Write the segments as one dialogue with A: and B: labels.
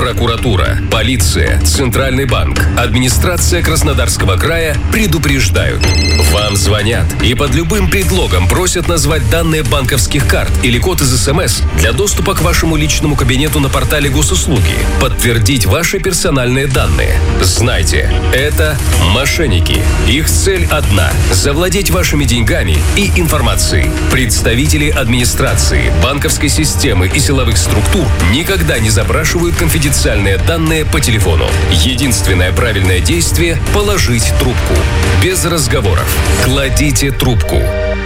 A: Прокуратура, полиция, Центральный банк, администрация Краснодарского края предупреждают. Вам звонят и под любым предлогом просят назвать данные банковских карт или код из СМС для доступа к вашему личному кабинету на портале госуслуги, подтвердить ваши персональные данные. Знайте, это мошенники. Их цель одна – завладеть вашими деньгами и информацией. Представители администрации, банковской системы и силовых структур никогда не запрашивают конфиденциальные данные по телефону. Единственное правильное действие – положить трубку. Без разговоров. Кладите трубку.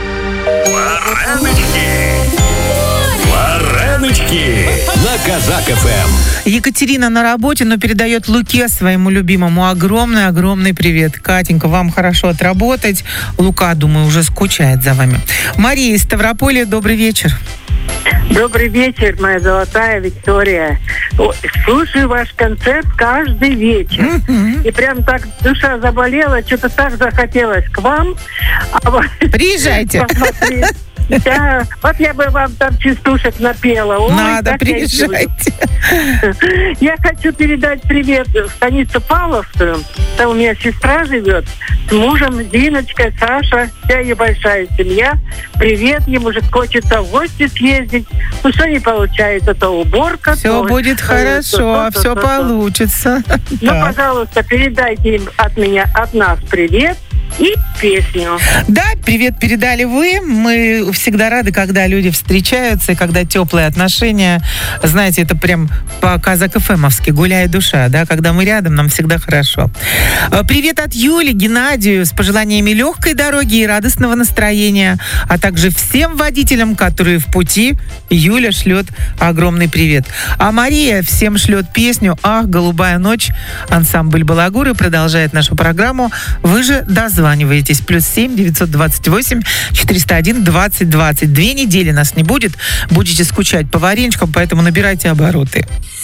B: Вареночки на Казак ФМ.
C: Екатерина на работе, но передает Луке, своему любимому, огромный привет. Катенька, вам хорошо отработать. Лука, думаю, уже скучает за вами. Мария из Ставрополя, добрый вечер.
D: Добрый вечер, моя золотая Виктория. Слушаю ваш концерт каждый вечер. И прям так душа заболела, что-то так захотелось к вам.
C: Приезжайте.
D: Да, вот я бы вам там частушек напела. Ой,
C: надо, приезжайте.
D: Я хочу передать привет в станицу Павловскую. Там у меня сестра живет с мужем, Диночкой, Саша, вся ее большая семья. Привет, ему же хочется в гости съездить. Ну, что не получается, то уборка.
C: Все будет хорошо, все получится.
D: Ну, пожалуйста, передайте им от меня, от нас привет. И песню.
C: Да, привет передали вы. Мы всегда рады, когда люди встречаются, и когда теплые отношения. Знаете, это прям по казак-ФМовски, гуляй душа, да, когда мы рядом, нам всегда хорошо. Привет от Юли, Геннадию, с пожеланиями легкой дороги и радостного настроения, а также всем водителям, которые в пути. Юля шлет огромный привет. А Мария всем шлет песню «Ах, голубая ночь». Ансамбль «Балагуры» продолжает нашу программу. Вы же дозваниваетесь. +7 928 401 20 20. 2 недели нас не будет. Будете скучать по вареничкам, поэтому набирайте обороты.